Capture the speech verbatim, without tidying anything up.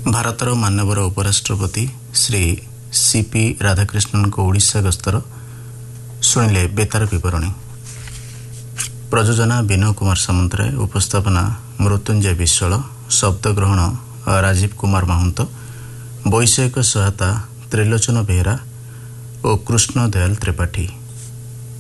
ଭାରତର ମାନ୍ୟବର ଉପରାଷ୍ଟ୍ରପତି ଶ୍ରୀ ସିପି ରାଧାକ୍ରିଷ୍ଣନଙ୍କ ଓଡ଼ିଶା ଗସ୍ତର ଶୁଣିଲେ ବେତାର ବିବରଣୀ। ପ୍ରଯୋଜନା ବିନୟ କୁମାର ସାମନ୍ତରାୟ, ଉପସ୍ଥାପନା ମୃତ୍ୟୁଞ୍ଜୟ ବିଶ୍ୱାଳ, ଶବ୍ଦ ଗ୍ରହଣ ରାଜୀବ କୁମାର ମହନ୍ତ, ବୈଷୟିକ ସହାୟତା ତ୍ରିଲୋଚନ ବେହେରା ଓ କୃଷ୍ଣ ଦୟାଲ ତ୍ରିପାଠୀ।